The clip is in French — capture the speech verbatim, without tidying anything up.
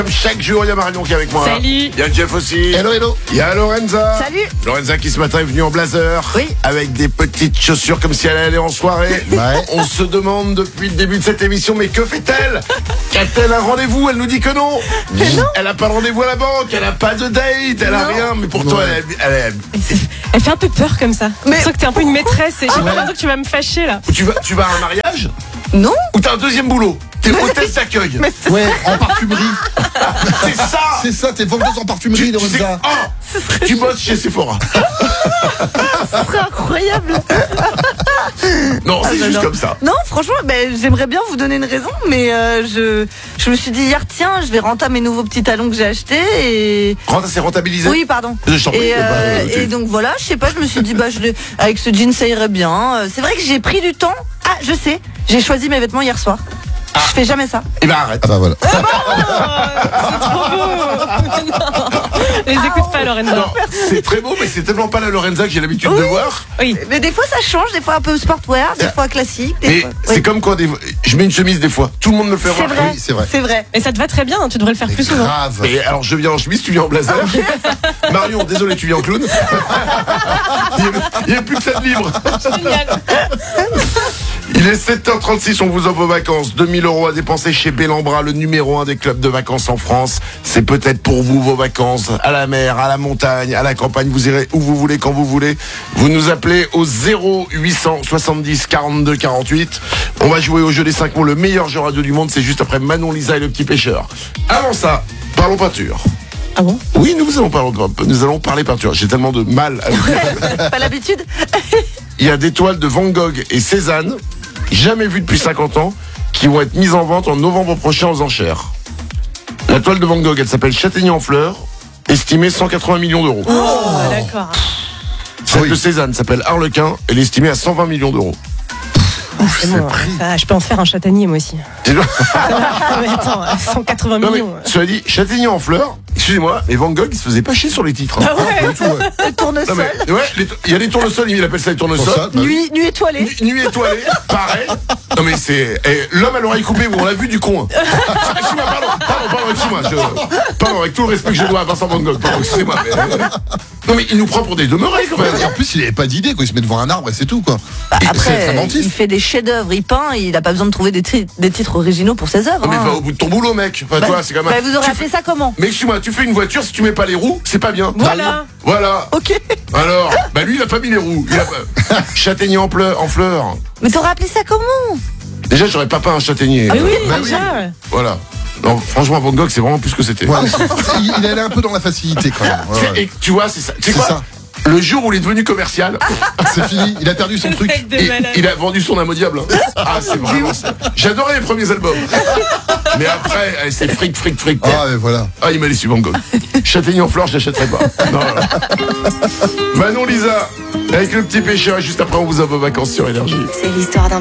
Chaque jour, il y a Marion qui est avec moi. Salut. Il y a Jeff aussi. Hello, hello. Il y a Lorenza. Salut. Lorenza qui ce matin est venue en blazer. Oui. Avec des petites chaussures comme si elle allait en soirée. Ouais. On se demande depuis le début de cette émission, mais que fait-elle? A-t-elle un rendez-vous? Elle nous dit que non. Elle n'a pas de rendez-vous à la banque, elle n'a pas de date, elle n'a Non. rien. Mais pourtant, Ouais. elle, elle, elle- Elle fait un peu peur comme ça. Mais Je sens que t'es un peu une maîtresse et j'ai l'impression que tu vas me fâcher là. tu vas, tu vas à un mariage? Non. Ou t'as un deuxième boulot? T'es hôtesse d'accueil. Ouais, en parfumerie. C'est ça. C'est ça, t'es vendeuse en parfumerie, Tu, tu sais, Lorenza. oh, tu bosses chez Sephora. Ce serait incroyable. Non, c'est bah juste non. comme ça. Non, franchement, ben, j'aimerais bien vous donner une raison, mais euh, je, je me suis dit hier, tiens, je vais rentrer mes nouveaux petits talons que j'ai achetés et... Renta s'est rentabilisé. Oui, pardon. Je t'en prie, Et, bah, euh, tu- et donc voilà, je sais pas, je me suis dit, bah, je l'ai- avec ce jean, ça irait bien. Euh, C'est vrai que j'ai pris du temps. Ah, je sais, j'ai choisi mes vêtements hier soir. Je fais jamais ça. Eh ben arrête. Ah bah voilà. Les écoute pas, Lorenza. Non, c'est très beau, mais c'est tellement pas la Lorenza que j'ai l'habitude de Oui. voir. Oui. Mais des fois, ça change, des fois un peu sportwear, des fois classique. Des Mais fois... c'est Oui. comme quand des... je mets une chemise des fois. Tout le monde me le fait C'est remarquer. vrai, Oui, c'est vrai. c'est vrai. Mais ça te va très bien, hein, tu devrais le faire plus souvent. Grave. Et alors je viens en chemise, tu viens en blazer. Marion, désolé, tu viens en clown. Il n'y a plus que ça de libre. Génial. Il est sept heures trente-six, on vous offre vos vacances. deux mille euros à dépenser chez Bellambra, le numéro un des clubs de vacances en France. C'est peut-être pour vous vos vacances, à la mer, à la montagne, à la campagne. Vous irez où vous voulez, quand vous voulez. Vous nous appelez au zéro huit cent soixante-dix quarante-deux quarante-huit. On va jouer au jeu des cinq mots, le meilleur jeu radio du monde. C'est juste après Manon, Lisa et le petit pêcheur. Avant ça, parlons peinture. Ah bon? Oui, nous allons parler, nous allons parler peinture. J'ai tellement de mal à le dire. Pas l'habitude. Il y a des toiles de Van Gogh et Cézanne, jamais vues depuis cinquante ans, qui vont être mises en vente en novembre prochain aux enchères. La toile de Van Gogh, elle s'appelle Châtaignier en fleurs, estimée cent quatre-vingts millions d'euros. Oh, d'accord. Celle oui. de Cézanne s'appelle Harlequin, elle est estimée à cent vingt millions d'euros. C'est bon, ça, je peux en faire un châtaignier moi aussi. C'est- Non, mais attends, cent quatre-vingts Non mais, millions. cela dit, Châtaignier en fleurs, excusez-moi, mais Van Gogh, il se faisait pas chier sur les titres. hein. Ah ouais. Pas du tout, ouais. Le Non tournesol. mais, ouais, les- il y a les tournesols, il appelle ça les tournesols. Pour ça, bah oui. Nuit, nuit étoilée. Nu- Nuit étoilée, pareil. Non mais c'est eh, l'homme à l'oreille coupée, on l'a vu du con. hein. Excuse-moi, pardon, pardon, pardon, excuse-moi. Je, pardon, avec tout le respect que je dois à Vincent Van Gogh, pardon, excusez-moi. Mais, euh, non mais il nous prend pour des demeurés quand même. Et en plus, il avait pas d'idée, quoi. Il se met devant un arbre et c'est tout, quoi. Bah, Et c'est après, très il mentif. fait des chefs-d'œuvre, il peint, il a pas besoin de trouver des, tri- des titres originaux pour ses œuvres. Non mais hein. va au bout de ton boulot, mec. Enfin, Bah, toi, c'est quand même. bah, vous aurez tu appelé fais- ça comment? Mais excuse-moi, tu fais une voiture, si tu mets pas les roues, c'est pas bien. Voilà. Voilà. Ok. Alors, bah lui, il a pas mis les roues. Il a pas... Châtaignier en, pleu- en fleurs. Mais t'aurais appelé ça comment? Déjà, j'aurais pas peint un châtaignier. Ah oui, Bah déjà. Voilà. Non, franchement, Van Gogh, c'est vraiment plus ce que c'était. Ouais, il, il allait un peu dans la facilité, quand même. Ouais, C'est- ouais. Et tu vois, c'est ça. Tu sais C'est quoi ça. Le jour où il est devenu commercial, C'est fini, il a perdu son truc. Mec de il, malade. il a vendu son âme au diable. hein. Ah, c'est vraiment ça. J'adorais les premiers albums. Mais après, allez, c'est fric, fric, fric. Ah, mais voilà. Ah, il m'a laissé Van Gogh. Châtaignier en fleurs, je l'achèterai pas. Non, voilà. Manon, Lisa, avec le petit pêcheur, et juste après, on vous a vos vacances sur Énergie. C'est l'histoire d'un